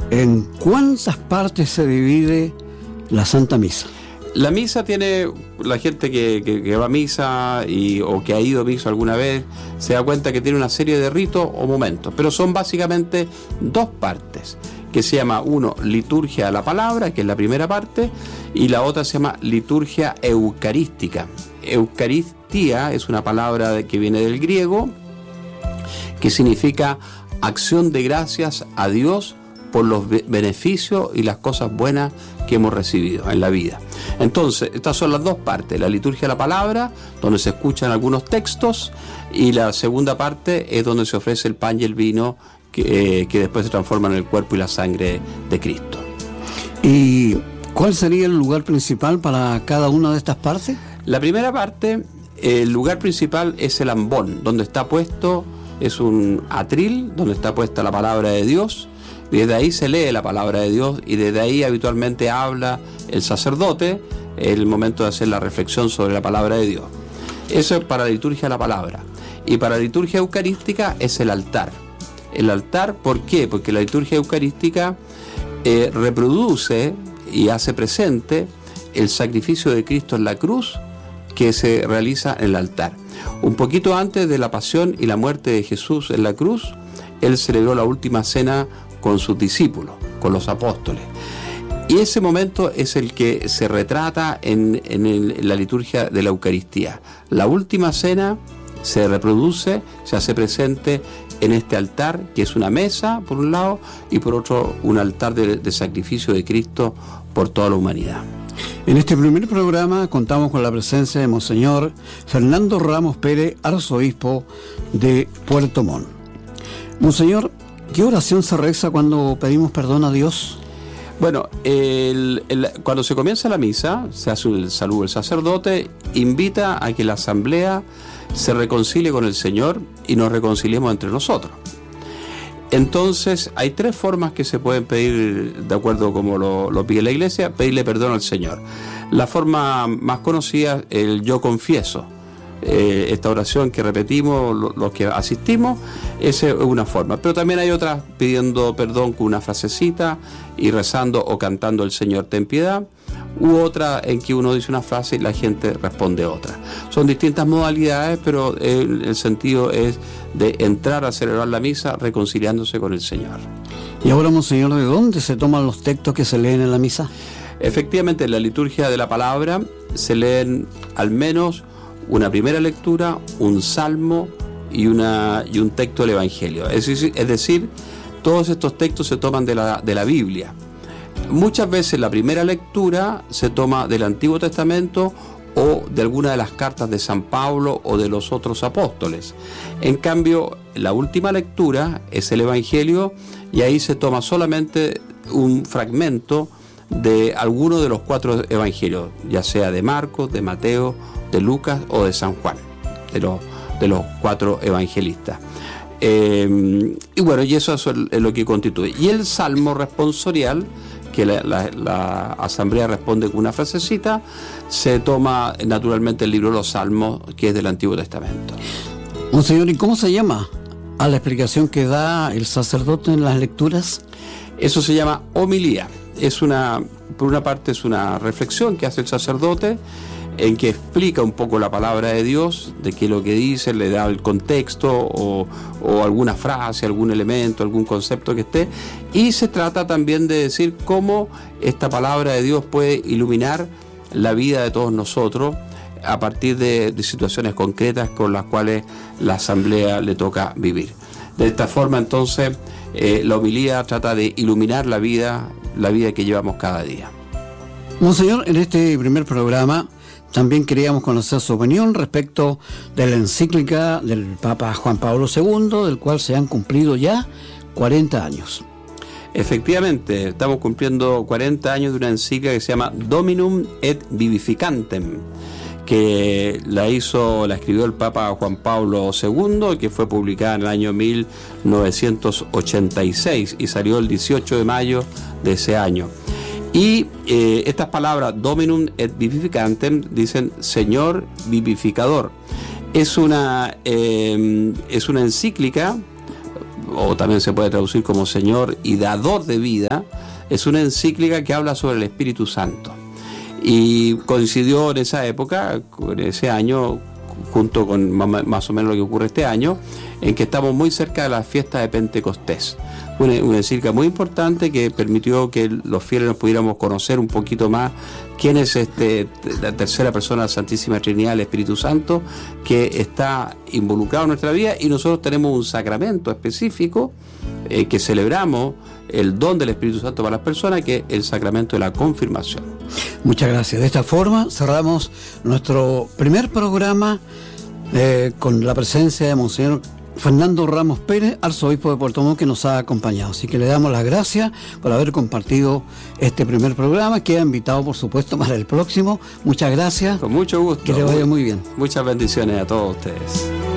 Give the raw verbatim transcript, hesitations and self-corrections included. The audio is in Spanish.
¿En cuántas partes se divide la Santa Misa? La misa tiene, la gente que, que, que va a misa y, o que ha ido a misa alguna vez, se da cuenta que tiene una serie de ritos o momentos, pero son básicamente dos partes, que se llama, uno, liturgia de la palabra, que es la primera parte, y la otra se llama liturgia eucarística. Eucaristía es una palabra que viene del griego, que significa acción de gracias a Dios por los beneficios y las cosas buenas que hemos recibido en la vida. Entonces, estas son las dos partes: la liturgia de la palabra, donde se escuchan algunos textos, y la segunda parte es donde se ofrece el pan y el vino, que, eh, que después se transforman en el cuerpo y la sangre de Cristo. ¿Y cuál sería el lugar principal para cada una de estas partes? La primera parte, el lugar principal es el ambón, donde está puesto, es un atril, donde está puesta la palabra de Dios. Desde ahí se lee la palabra de Dios y desde ahí habitualmente habla el sacerdote, el momento de hacer la reflexión sobre la palabra de Dios. Eso es para la liturgia de la palabra. Y para la liturgia eucarística es el altar. El altar, ¿por qué? Porque la liturgia eucarística eh, reproduce y hace presente el sacrificio de Cristo en la cruz que se realiza en el altar. Un poquito antes de la pasión y la muerte de Jesús en la cruz, Él celebró la última cena con sus discípulos, con los apóstoles. Y ese momento es el que se retrata en, en, el, en la liturgia de la Eucaristía. La última cena se reproduce, se hace presente en este altar, que es una mesa por un lado, y por otro un altar de, de sacrificio de Cristo por toda la humanidad. En este primer programa contamos con la presencia de Monseñor Fernando Ramos Pérez, arzobispo de Puerto Montt. Monseñor, ¿qué oración se reza cuando pedimos perdón a Dios? Bueno, el, el, cuando se comienza la misa, se hace el saludo del sacerdote, invita a que la asamblea se reconcilie con el Señor y nos reconciliemos entre nosotros. Entonces, hay tres formas que se pueden pedir, de acuerdo como lo, lo pide la Iglesia, pedirle perdón al Señor. La forma más conocida, el yo confieso. Eh, esta oración que repetimos los lo que asistimos, esa es una forma, pero también hay otras pidiendo perdón con una frasecita y rezando o cantando el Señor ten piedad, u otra en que uno dice una frase y la gente responde otra. Son distintas modalidades, pero el, el sentido es de entrar a celebrar la misa reconciliándose con el Señor. Y ahora, Monseñor, ¿de dónde se toman los textos que se leen en la misa? Efectivamente, en la liturgia de la palabra se leen al menos una primera lectura, un salmo y, una, y un texto del Evangelio. Es decir, es decir, todos estos textos se toman de la, de la Biblia. Muchas veces la primera lectura se toma del Antiguo Testamento o de alguna de las cartas de San Pablo o de los otros apóstoles. En cambio, la última lectura es el Evangelio y ahí se toma solamente un fragmento de alguno de los cuatro evangelios, ya sea de Marcos, de Mateo, de Lucas o de San Juan, de los, de los cuatro evangelistas. Eh, y bueno, y eso es lo que constituye. Y el salmo responsorial, que la, la, la asamblea responde con una frasecita, se toma naturalmente el libro de los Salmos, que es del Antiguo Testamento. Monseñor, ¿y cómo se llama a la explicación que da el sacerdote en las lecturas? Eso se llama homilía. Es una, por una parte es una reflexión que hace el sacerdote en que explica un poco la palabra de Dios, de qué es lo que dice, le da el contexto o, o alguna frase, algún elemento, algún concepto que esté, y se trata también de decir cómo esta palabra de Dios puede iluminar la vida de todos nosotros a partir de, de situaciones concretas con las cuales la asamblea le toca vivir. De esta forma, entonces, eh, la homilía trata de iluminar la vida, la vida que llevamos cada día. Monseñor, en este primer programa también queríamos conocer su opinión respecto de la encíclica del Papa Juan Pablo segundo, del cual se han cumplido ya cuarenta años. Efectivamente, estamos cumpliendo cuarenta años de una encíclica que se llama Dominum et Vivificantem, que la hizo, la escribió el Papa Juan Pablo segundo, que fue publicada en el año mil novecientos ochenta y seis y salió el dieciocho de mayo de ese año. Y eh, estas palabras, Dominum et Vivificantem, dicen Señor vivificador. Es una, eh, es una encíclica o también se puede traducir como Señor y Dador de vida, es una encíclica que habla sobre el Espíritu Santo. Y coincidió en esa época, en ese año, junto con más o menos lo que ocurre este año, en que estamos muy cerca de la fiesta de Pentecostés. Una, una encíclica muy importante que permitió que los fieles nos pudiéramos conocer un poquito más quién es este, la tercera persona de la Santísima Trinidad, el Espíritu Santo, que está involucrado en nuestra vida, y nosotros tenemos un sacramento específico eh, que celebramos el don del Espíritu Santo para las personas, que es el sacramento de la confirmación. Muchas gracias. De esta forma cerramos nuestro primer programa eh, con la presencia de Monseñor Fernando Ramos Pérez, arzobispo de Puerto Montt, que nos ha acompañado. Así que le damos las gracias por haber compartido este primer programa. Queda invitado, por supuesto, para el próximo. Muchas gracias. Con mucho gusto. Que le vaya muy bien. Muchas bendiciones a todos ustedes.